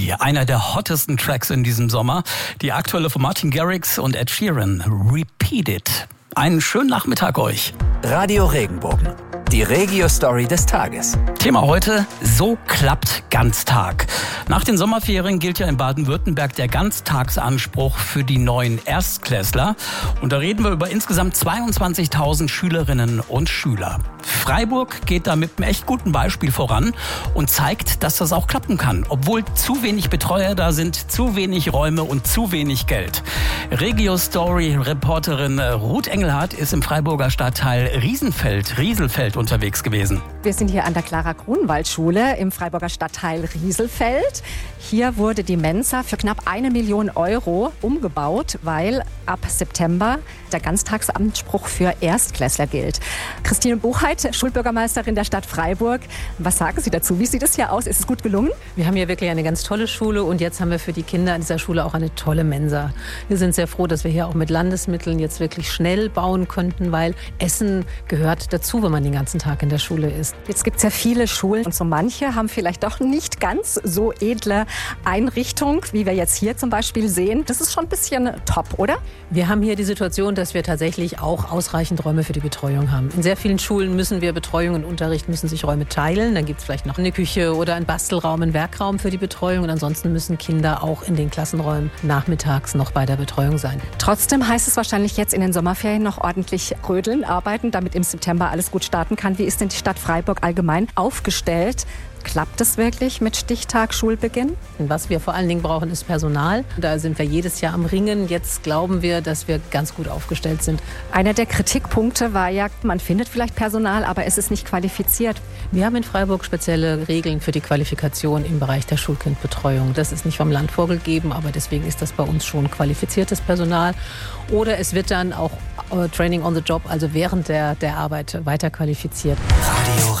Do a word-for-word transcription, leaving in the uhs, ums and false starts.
Baby, einer der hottesten Tracks in diesem Sommer. Die aktuelle von Martin Garrix und Ed Sheeran, Repeat It. Einen schönen Nachmittag euch. Radio Regenbogen, die Regio-Story des Tages. Thema heute, so klappt Ganztag. Nach den Sommerferien gilt ja in Baden-Württemberg der Ganztagsanspruch für die neuen Erstklässler. Und da reden wir über insgesamt zweiundzwanzigtausend Schülerinnen und Schüler. Freiburg geht da mit einem echt guten Beispiel voran und zeigt, dass das auch klappen kann. Obwohl zu wenig Betreuer da sind, zu wenig Räume und zu wenig Geld. Regio-Story-Reporterin Ruth Engelhardt ist im Freiburger Stadtteil Riesenfeld, Rieselfeld unterwegs gewesen. Wir sind hier an der Clara-Grunwald-Schule im Freiburger Stadtteil Rieselfeld. Hier wurde die Mensa für knapp eine Million Euro umgebaut, weil ab September der Ganztagsanspruch für Erstklässler gilt. Christine Buchheit, Schulbürgermeisterin der Stadt Freiburg. Was sagen Sie dazu? Wie sieht es hier aus? Ist es gut gelungen? Wir haben hier wirklich eine ganz tolle Schule und jetzt haben wir für die Kinder an dieser Schule auch eine tolle Mensa. Wir sind sehr froh, dass wir hier auch mit Landesmitteln jetzt wirklich schnell bauen könnten, weil Essen gehört dazu, wenn man den ganzen Tag in der Schule ist. Jetzt gibt es ja viele Schulen und so manche haben vielleicht doch nicht ganz so edle Einrichtung, wie wir jetzt hier zum Beispiel sehen. Das ist schon ein bisschen top, oder? Wir haben hier die Situation, dass wir tatsächlich auch ausreichend Räume für die Betreuung haben. In sehr vielen Schulen müssen wir Betreuung und Unterricht müssen sich Räume teilen. Dann gibt es vielleicht noch eine Küche oder einen Bastelraum, einen Werkraum für die Betreuung. Und ansonsten müssen Kinder auch in den Klassenräumen nachmittags noch bei der Betreuung sein. Trotzdem heißt es wahrscheinlich jetzt in den Sommerferien noch ordentlich rödeln, arbeiten, damit im September alles gut starten kann. Wie ist denn die Stadt Freiburg allgemein aufgestellt? Klappt es wirklich mit Stichtag Schulbeginn? Was wir vor allen Dingen brauchen, ist Personal. Da sind wir jedes Jahr am Ringen. Jetzt glauben wir, dass wir ganz gut aufgestellt sind. Einer der Kritikpunkte war ja, man findet vielleicht Personal, aber es ist nicht qualifiziert. Wir haben in Freiburg spezielle Regeln für die Qualifikation im Bereich der Schulkindbetreuung. Das ist nicht vom Land vorgegeben, aber deswegen ist das bei uns schon qualifiziertes Personal. Oder es wird dann auch Training on the Job, also während der, der Arbeit, weiter qualifiziert. Radio